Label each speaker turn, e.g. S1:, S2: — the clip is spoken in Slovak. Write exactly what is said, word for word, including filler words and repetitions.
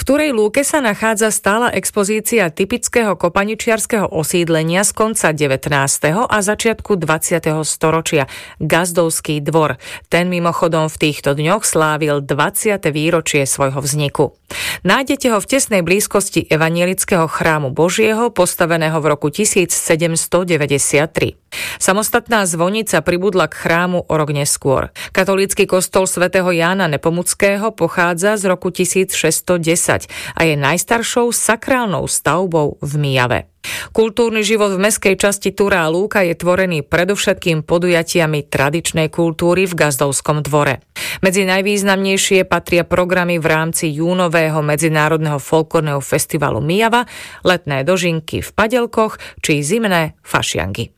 S1: ktorej lúke sa nachádza stála expozícia typického kopaničiarskeho osídlenia z konca devätnásteho a začiatku dvadsiateho storočia, Gazdovský dvor. Ten mimochodom v týchto dňoch slávil dvadsiate výročie svojho vzniku. Nájdete ho v tesnej blízkosti evanielického chrámu Božieho, postaveného v roku tisícsedemstodeväťdesiattri. Samostatná zvonica pribudla k chrámu o rok neskôr. Katolícky kostol svätého Jána Nepomuckého pochádza z roku tisícšesťstodesať a je najstaršou sakrálnou stavbou v Myjave. Kultúrny život v mestskej časti Turá Lúka je tvorený predovšetkým podujatiami tradičnej kultúry v Gazdovskom dvore. Medzi najvýznamnejšie patria programy v rámci júnového medzinárodného folklórneho festivalu Myjava, letné dožinky v Padelkoch či zimné fašiangy.